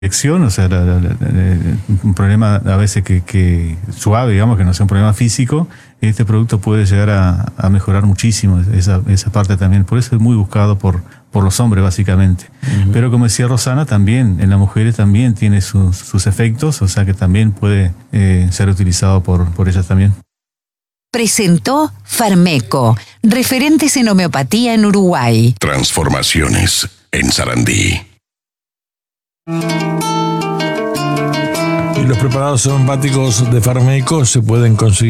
o sea, un problema a veces que suave, digamos, que no sea un problema físico, este producto puede llegar a mejorar muchísimo esa parte también. Por eso es muy buscado por los hombres, básicamente. Uh-huh. Pero como decía Rosana, también en las mujeres también tiene sus efectos, o sea que también puede ser utilizado por ellas también. Presentó Farmeco, referentes en homeopatía en Uruguay. Transformaciones en Sarandí. Y los preparados homeopáticos de Farmeco se pueden conseguir